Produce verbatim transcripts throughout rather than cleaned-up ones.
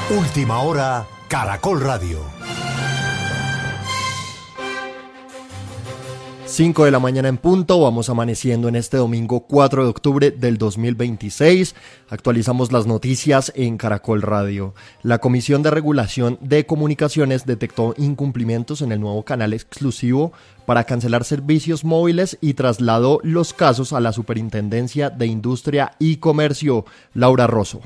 Última hora, Caracol Radio. cinco de la mañana en punto, vamos amaneciendo en este domingo cuatro de octubre del dos mil veintiséis. Actualizamos las noticias en Caracol Radio. La Comisión de Regulación de Comunicaciones detectó incumplimientos en el nuevo canal exclusivo para cancelar servicios móviles y trasladó los casos a la Superintendencia de Industria y Comercio. Laura Rosso.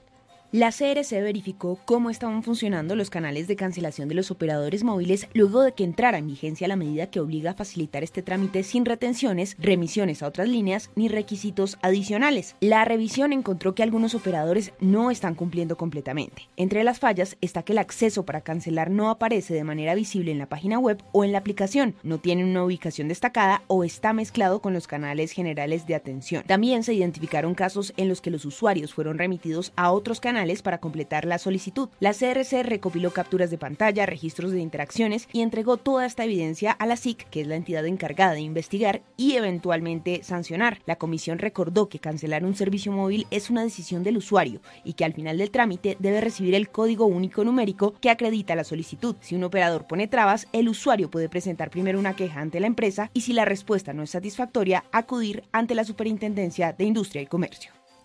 La C R C verificó cómo estaban funcionando los canales de cancelación de los operadores móviles luego de que entrara en vigencia la medida que obliga a facilitar este trámite sin retenciones, remisiones a otras líneas ni requisitos adicionales. La revisión encontró que algunos operadores no están cumpliendo completamente. Entre las fallas está que el acceso para cancelar no aparece de manera visible en la página web o en la aplicación, no tiene una ubicación destacada o está mezclado con los canales generales de atención. También se identificaron casos en los que los usuarios fueron remitidos a otros canales para completar la solicitud. La C R C recopiló capturas de pantalla, registros de interacciones y entregó toda esta evidencia a la S I C, que es la entidad encargada de investigar y eventualmente sancionar. La comisión recordó que cancelar un servicio móvil es una decisión del usuario y que al final del trámite debe recibir el código único numérico que acredita la solicitud. Si un operador pone trabas, el usuario puede presentar primero una queja ante la empresa y si la respuesta no es satisfactoria, acudir ante la Superintendencia de Industria y Comercio.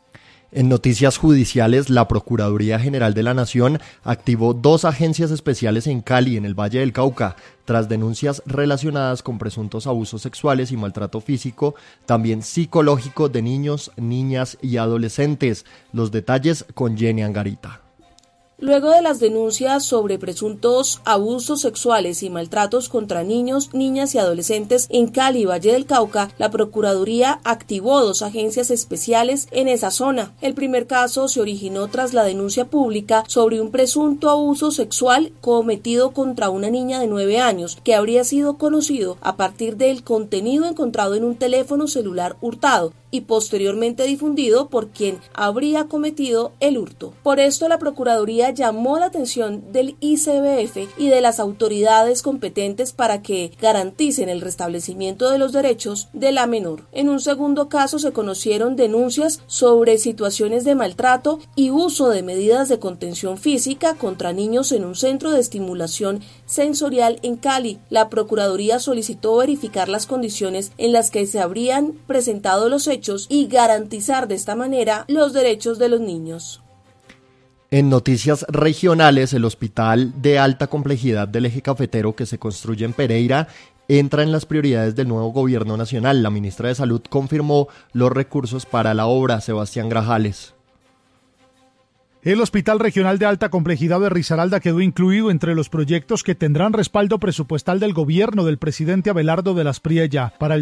En noticias judiciales, la Procuraduría General de la Nación activó dos agencias especiales en Cali, en el Valle del Cauca, tras denuncias relacionadas con presuntos abusos sexuales y maltrato físico, también psicológico de niños, niñas y adolescentes. Los detalles con Jenny Angarita. Luego de las denuncias sobre presuntos abusos sexuales y maltratos contra niños, niñas y adolescentes en Cali y Valle del Cauca, la Procuraduría activó dos agencias especiales en esa zona. El primer caso se originó tras la denuncia pública sobre un presunto abuso sexual cometido contra una niña de nueve años, que habría sido conocido a partir del contenido encontrado en un teléfono celular hurtado y posteriormente difundido por quien habría cometido el hurto. Por esto, la Procuraduría llamó la atención del I C B F y de las autoridades competentes para que garanticen el restablecimiento de los derechos de la menor. En un segundo caso se conocieron denuncias sobre situaciones de maltrato y uso de medidas de contención física contra niños en un centro de estimulación sensorial en Cali. La Procuraduría solicitó verificar las condiciones en las que se habrían presentado los hechos y garantizar de esta manera los derechos de los niños. En noticias regionales, el Hospital de Alta Complejidad del Eje Cafetero que se construye en Pereira entra en las prioridades del nuevo gobierno nacional. La ministra de Salud confirmó los recursos para la obra. Sebastián Grajales. El Hospital Regional de Alta Complejidad de Risaralda quedó incluido entre los proyectos que tendrán respaldo presupuestal del gobierno del presidente Abelardo de las Priella para el